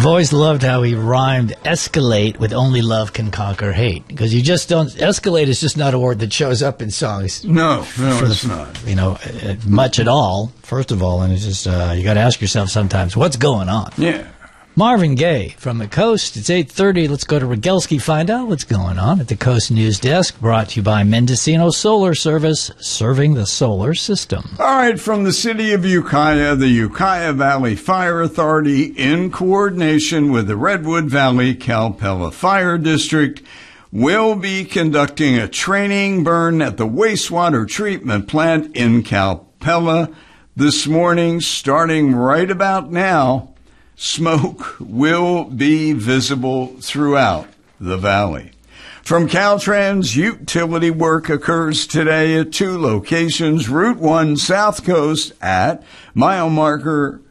I've always loved how he rhymed escalate with only love can conquer hate. Because you just don't, escalate is just not a word that shows up in songs. No, it's not. You know, much at all, first of all. And it's just, you got to ask yourself sometimes, what's going on? Yeah. Marvin Gaye from the Coast. It's 8:30. Let's go to Rogelski, find out what's going on at the Coast News Desk, brought to you by Mendocino Solar Service, serving the solar system. All right, from the city of Ukiah, the Ukiah Valley Fire Authority, in coordination with the Redwood Valley Calpella Fire District, will be conducting a training burn at the wastewater treatment plant in Calpella this morning, starting right about now. Smoke will be visible throughout the valley. From Caltrans, utility work occurs today at 2 locations. Route 1 South Coast at mile marker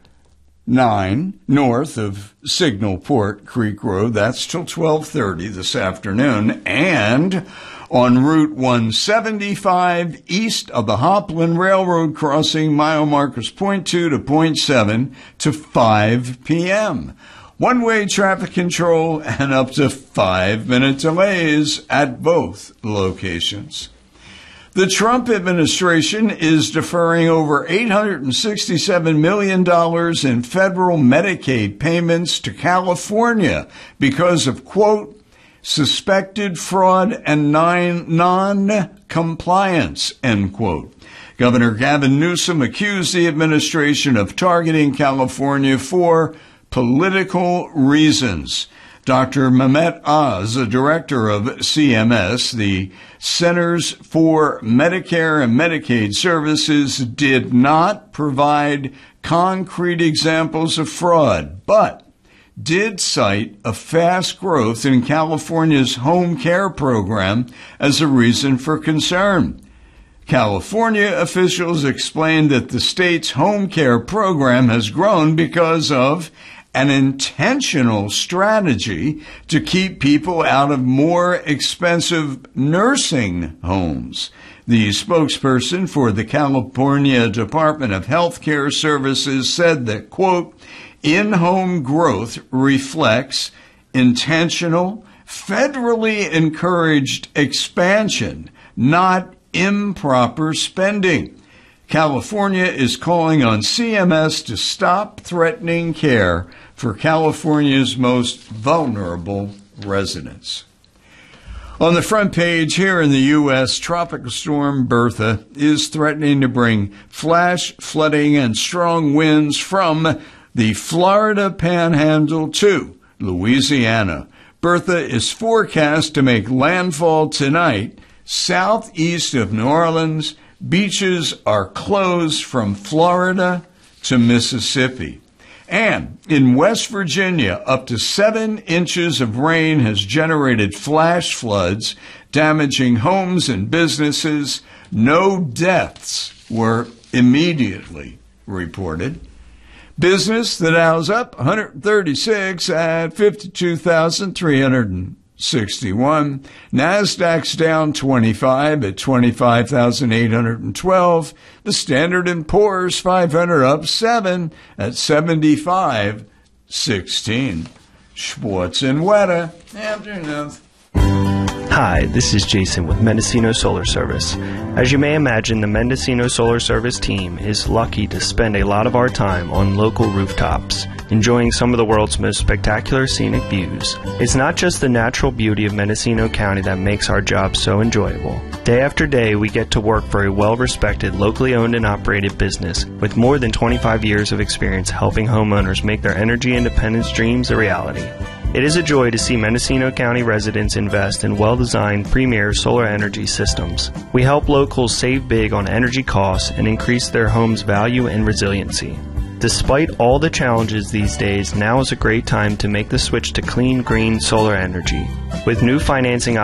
9 north of Signalport Creek Road. That's till 12:30 this afternoon. And on Route 175 east of the Hopland Railroad crossing, mile markers 0.2 to 0.7 to 5 p.m. One-way traffic control and up to 5-minute delays at both locations. The Trump administration is deferring over $867 million in federal Medicaid payments to California because of, quote, suspected fraud and non-compliance, end quote. Governor Gavin Newsom accused the administration of targeting California for political reasons. Dr. Mehmet Oz, a director of CMS, the Centers for Medicare and Medicaid Services, did not provide concrete examples of fraud, but did cite a fast growth in California's home care program as a reason for concern. California officials explained that the state's home care program has grown because of an intentional strategy to keep people out of more expensive nursing homes. The spokesperson for the California Department of Health Care Services said that, quote, in-home growth reflects intentional, federally encouraged expansion, not improper spending. California is calling on CMS to stop threatening care for California's most vulnerable residents. On the front page here in the U.S., Tropical Storm Bertha is threatening to bring flash flooding and strong winds from the Florida Panhandle to Louisiana. Bertha is forecast to make landfall tonight southeast of New Orleans. Beaches are closed from Florida to Mississippi. And in West Virginia, up to 7 inches of rain has generated flash floods, damaging homes and businesses. No deaths were immediately reported. Business, the Dow's up 136 at 52,361. NASDAQ's down 25 at 25,812. The Standard & Poor's 500 up 7 at 75.16. Schwartz and Weta, afternoon. Hi, this is Jason with Mendocino Solar Service. As you may imagine, the Mendocino Solar Service team is lucky to spend a lot of our time on local rooftops, enjoying some of the world's most spectacular scenic views. It's not just the natural beauty of Mendocino County that makes our job so enjoyable. Day after day, we get to work for a well-respected, locally owned and operated business with more than 25 years of experience helping homeowners make their energy independence dreams a reality. It is a joy to see Mendocino County residents invest in well-designed premier solar energy systems. We help locals save big on energy costs and increase their home's value and resiliency. Despite all the challenges these days, now is a great time to make the switch to clean, green solar energy. With new financing